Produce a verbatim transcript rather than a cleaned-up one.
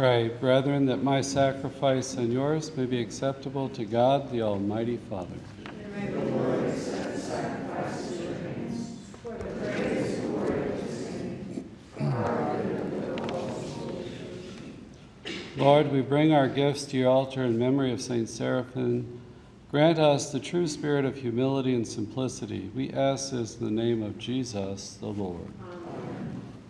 Pray, brethren, that my sacrifice and yours may be acceptable to God, the Almighty Father. May the Lord accept the sacrifice of your hands, for the praise and glory of his name, for our good and the good of all people. Lord, we bring our gifts to your altar in memory of Saint Seraphim. Grant us the true spirit of humility and simplicity. We ask this in the name of Jesus, the Lord. Amen.